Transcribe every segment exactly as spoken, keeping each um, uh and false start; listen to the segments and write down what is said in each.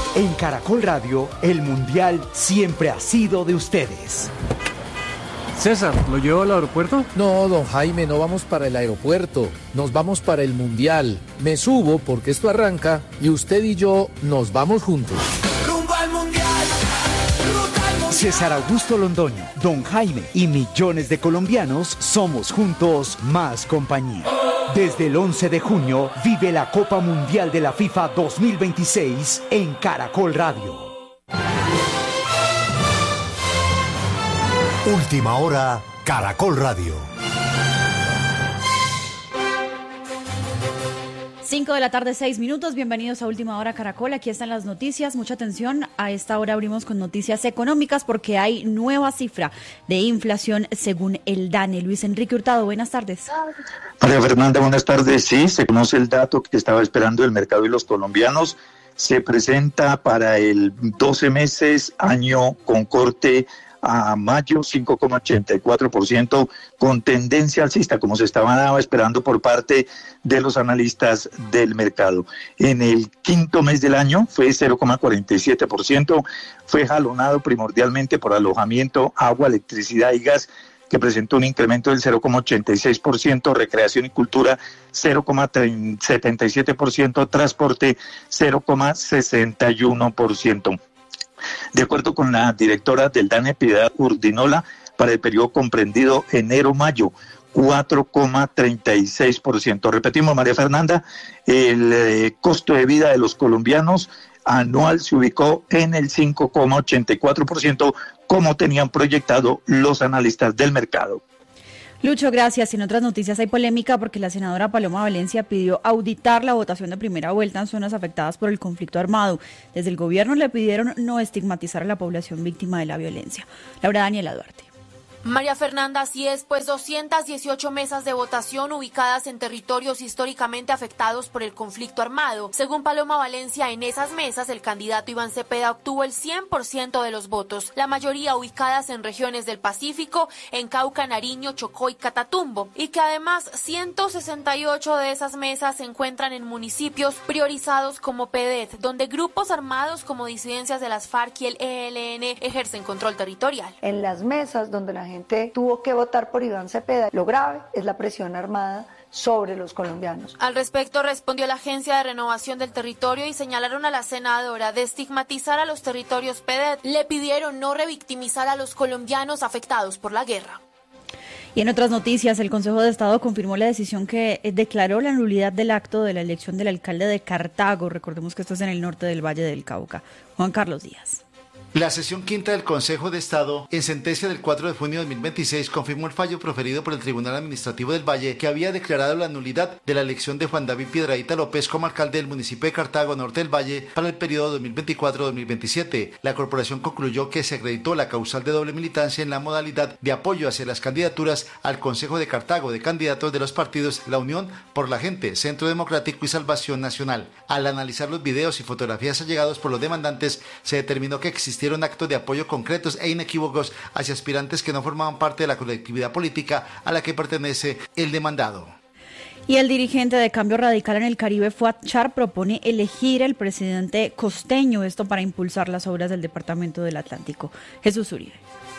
En Caracol Radio, el Mundial siempre ha sido de ustedes. César, ¿lo llevo al aeropuerto? No, don Jaime, no vamos para el aeropuerto, nos vamos para el Mundial. Me subo porque esto arranca y usted y yo nos vamos juntos. ¡Rumbo al Mundial! ¡Ruta al Mundial! César Augusto Londoño, don Jaime y millones de colombianos somos juntos más compañía. Desde el once de junio vive la Copa Mundial de la FIFA dos mil veintiséis en Caracol Radio. Última hora, Caracol Radio. cinco de la tarde, seis minutos. Bienvenidos a Última Hora Caracol. Aquí están las noticias. Mucha atención. A esta hora abrimos con noticias económicas porque hay nueva cifra de inflación según el DANE. Luis Enrique Hurtado, buenas tardes. María Fernanda, buenas tardes. Sí, se conoce el dato que estaba esperando el mercado y los colombianos. Se presenta para el doce meses, año con corte a mayo, cinco coma ochenta y cuatro por ciento, con tendencia alcista, como se estaba esperando por parte de los analistas del mercado. En el quinto mes del año fue cero coma cuarenta y siete por ciento, fue jalonado primordialmente por alojamiento, agua, electricidad y gas, que presentó un incremento del cero coma ochenta y seis por ciento, recreación y cultura cero coma setenta y siete por ciento, transporte cero coma sesenta y uno por ciento. De acuerdo con la directora del DANE, Piedad Urdinola, para el periodo comprendido enero-mayo, cuatro coma treinta y seis por ciento. Repetimos, María Fernanda, el eh, costo de vida de los colombianos anual se ubicó en el cinco coma ochenta y cuatro por ciento, como tenían proyectado los analistas del mercado. Lucho, gracias. En otras noticias hay polémica porque la senadora Paloma Valencia pidió auditar la votación de primera vuelta en zonas afectadas por el conflicto armado. Desde el gobierno le pidieron no estigmatizar a la población víctima de la violencia. Laura Daniela Duarte. María Fernanda, así es, pues doscientas dieciocho mesas de votación ubicadas en territorios históricamente afectados por el conflicto armado. Según Paloma Valencia, en esas mesas el candidato Iván Cepeda obtuvo el cien por ciento de los votos, la mayoría ubicadas en regiones del Pacífico, en Cauca, Nariño, Chocó y Catatumbo, y que además ciento sesenta y ocho de esas mesas se encuentran en municipios priorizados como P E D E T, donde grupos armados como disidencias de las FARC y el E L N ejercen control territorial. En las mesas donde la gente tuvo que votar por Iván Cepeda, lo grave es la presión armada sobre los colombianos. Al respecto respondió la Agencia de Renovación del Territorio y señalaron a la senadora de estigmatizar a los territorios P E D E T. Le pidieron no revictimizar a los colombianos afectados por la guerra. Y en otras noticias, el Consejo de Estado confirmó la decisión que declaró la nulidad del acto de la elección del alcalde de Cartago. Recordemos que esto es en el norte del Valle del Cauca. Juan Carlos Díaz. La sesión quinta del Consejo de Estado, en sentencia del cuatro de junio de dos mil veintiséis, confirmó el fallo proferido por el Tribunal Administrativo del Valle, que había declarado la nulidad de la elección de Juan David Piedradita López como alcalde del municipio de Cartago, norte del Valle, para el periodo dos mil veinticuatro a dos mil veintisiete. La corporación concluyó que se acreditó la causal de doble militancia en la modalidad de apoyo hacia las candidaturas al Consejo de Cartago de candidatos de los partidos La Unión por la Gente, Centro Democrático y Salvación Nacional. Al analizar los videos y fotografías allegados por los demandantes, se determinó que existía hicieron actos de apoyo concretos e inequívocos hacia aspirantes que no formaban parte de la colectividad política a la que pertenece el demandado. Y el dirigente de Cambio Radical en el Caribe, Fuad Char, propone elegir el presidente costeño, esto para impulsar las obras del Departamento del Atlántico. Jesús Uribe.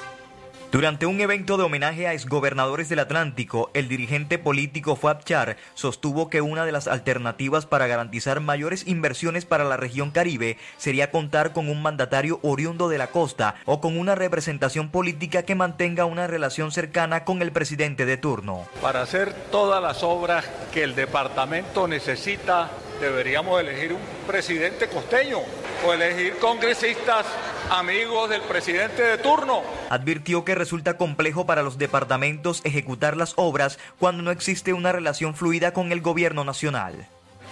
Durante un evento de homenaje a exgobernadores del Atlántico, el dirigente político Fuad Char sostuvo que una de las alternativas para garantizar mayores inversiones para la región Caribe sería contar con un mandatario oriundo de la costa o con una representación política que mantenga una relación cercana con el presidente de turno. Para hacer todas las obras que el departamento necesita, deberíamos elegir un presidente costeño o elegir congresistas amigos del presidente de turno. Advirtió que resulta complejo para los departamentos ejecutar las obras cuando no existe una relación fluida con el gobierno nacional.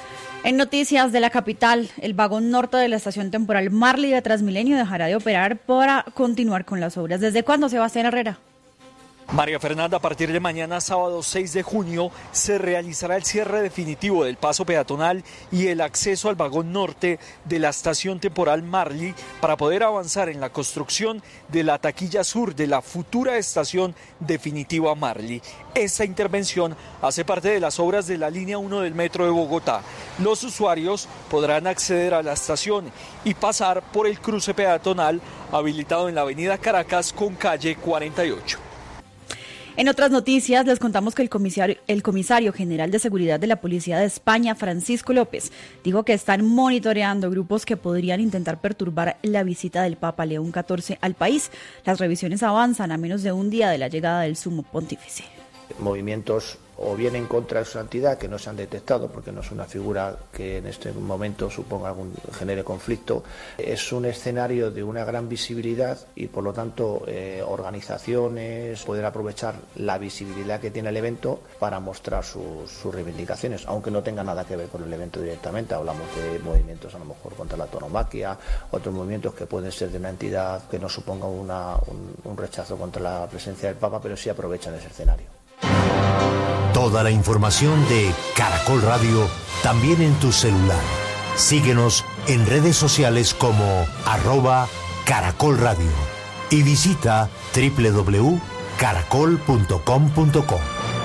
En noticias de la capital, el vagón norte de la estación temporal Marley de Transmilenio dejará de operar para continuar con las obras. ¿Desde cuándo, Sebastián Herrera? María Fernanda, a partir de mañana, sábado seis de junio, se realizará el cierre definitivo del paso peatonal y el acceso al vagón norte de la estación temporal Marly para poder avanzar en la construcción de la taquilla sur de la futura estación definitiva Marly. Esta intervención hace parte de las obras de la línea uno del metro de Bogotá. Los usuarios podrán acceder a la estación y pasar por el cruce peatonal habilitado en la avenida Caracas con calle cuarenta y ocho. En otras noticias, les contamos que el comisario, el comisario general de seguridad de la Policía de España, Francisco López, dijo que están monitoreando grupos que podrían intentar perturbar la visita del Papa León catorce al país. Las revisiones avanzan a menos de un día de la llegada del Sumo Pontífice. Movimientos o bien en contra de su santidad, que no se han detectado porque no es una figura que en este momento suponga algún genere conflicto. Es un escenario de una gran visibilidad y por lo tanto eh, organizaciones poder aprovechar la visibilidad que tiene el evento para mostrar sus, sus reivindicaciones, aunque no tenga nada que ver con el evento directamente. Hablamos de movimientos a lo mejor contra la tauromaquia, otros movimientos que pueden ser de una entidad que no suponga una, un, un rechazo contra la presencia del Papa, pero sí aprovechan ese escenario. Toda la información de Caracol Radio también en tu celular. Síguenos en redes sociales como arroba Caracol Radio y visita doble u doble u doble u punto caracol punto com punto co.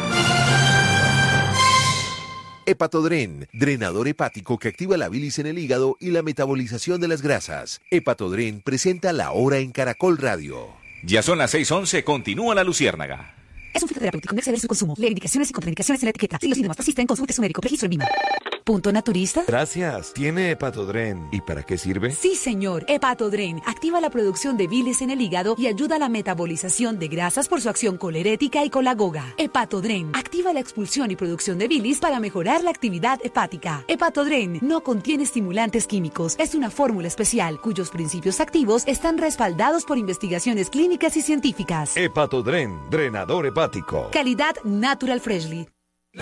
Hepatodren, drenador hepático que activa la bilis en el hígado y la metabolización de las grasas. Hepatodren presenta La Hora en Caracol Radio. Ya son las seis once, continúa la Luciérnaga. Es un fitoterapéutico, no exceder su consumo. Lee indicaciones y contraindicaciones en la etiqueta. Si los síntomas persisten, consulte a su médico. Registro en I M A. ¿Punto naturista? Gracias. ¿Tiene Hepatodren? ¿Y para qué sirve? Sí, señor. Hepatodren activa la producción de bilis en el hígado y ayuda a la metabolización de grasas por su acción colerética y colagoga. Hepatodren activa la expulsión y producción de bilis para mejorar la actividad hepática. Hepatodren no contiene estimulantes químicos. Es una fórmula especial cuyos principios activos están respaldados por investigaciones clínicas y científicas. Hepatodren, drenador hepático. Calidad Natural Freshly.